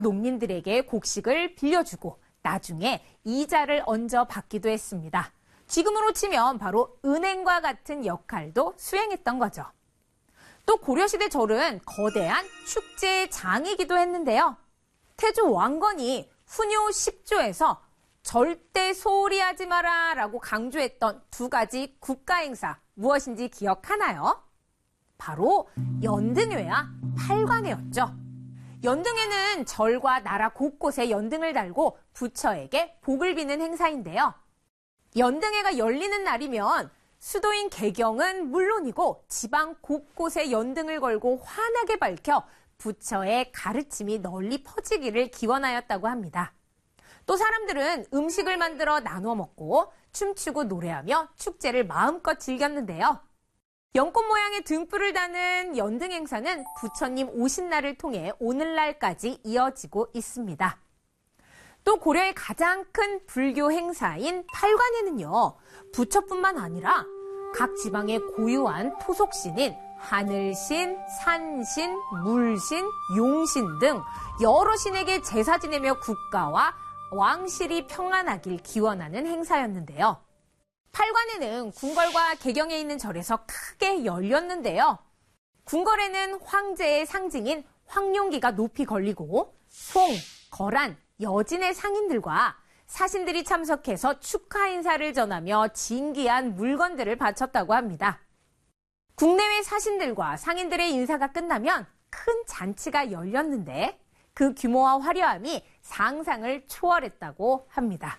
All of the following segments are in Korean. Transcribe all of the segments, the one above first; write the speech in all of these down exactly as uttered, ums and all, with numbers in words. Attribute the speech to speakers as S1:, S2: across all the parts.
S1: 농민들에게 곡식을 빌려주고 나중에 이자를 얹어 받기도 했습니다. 지금으로 치면 바로 은행과 같은 역할도 수행했던 거죠. 또 고려시대 절은 거대한 축제의 장이기도 했는데요. 태조 왕건이 훈요 십 조에서 절대 소홀히 하지 마라 라고 강조했던 두 가지 국가행사 무엇인지 기억하나요? 바로 연등회와 팔관회였죠. 연등회는 절과 나라 곳곳에 연등을 달고 부처에게 복을 비는 행사인데요. 연등회가 열리는 날이면 수도인 개경은 물론이고 지방 곳곳에 연등을 걸고 환하게 밝혀 부처의 가르침이 널리 퍼지기를 기원하였다고 합니다. 또 사람들은 음식을 만들어 나눠 먹고 춤추고 노래하며 축제를 마음껏 즐겼는데요. 연꽃 모양의 등불을 다는 연등 행사는 부처님 오신 날을 통해 오늘날까지 이어지고 있습니다. 또 고려의 가장 큰 불교 행사인 팔관에는요, 부처뿐만 아니라 각 지방의 고유한 토속신인 하늘신, 산신, 물신, 용신 등 여러 신에게 제사 지내며 국가와 왕실이 평안하길 기원하는 행사였는데요. 팔관에는 궁궐과 개경에 있는 절에서 크게 열렸는데요. 궁궐에는 황제의 상징인 황룡기가 높이 걸리고 송, 거란, 여진의 상인들과 사신들이 참석해서 축하 인사를 전하며 진귀한 물건들을 바쳤다고 합니다. 국내외 사신들과 상인들의 인사가 끝나면 큰 잔치가 열렸는데 그 규모와 화려함이 상상을 초월했다고 합니다.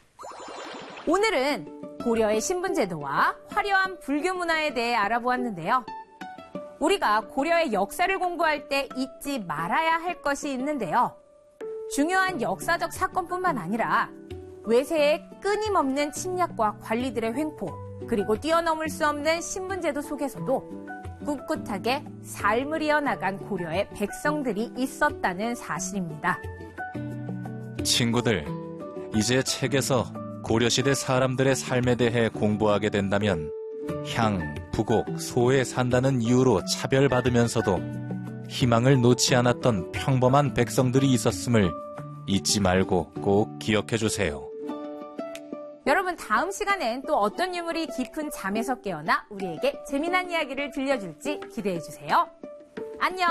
S1: 오늘은 고려의 신분제도와 화려한 불교 문화에 대해 알아보았는데요. 우리가 고려의 역사를 공부할 때 잊지 말아야 할 것이 있는데요. 중요한 역사적 사건뿐만 아니라 외세의 끊임없는 침략과 관리들의 횡포, 그리고 뛰어넘을 수 없는 신분제도 속에서도 꿋꿋하게 삶을 이어나간 고려의 백성들이 있었다는 사실입니다.
S2: 친구들, 이제 책에서 고려시대 사람들의 삶에 대해 공부하게 된다면 향, 부곡, 소에 산다는 이유로 차별받으면서도 희망을 놓지 않았던 평범한 백성들이 있었음을 잊지 말고 꼭 기억해 주세요.
S1: 여러분, 다음 시간엔 또 어떤 유물이 깊은 잠에서 깨어나 우리에게 재미난 이야기를 들려줄지 기대해 주세요. 안녕!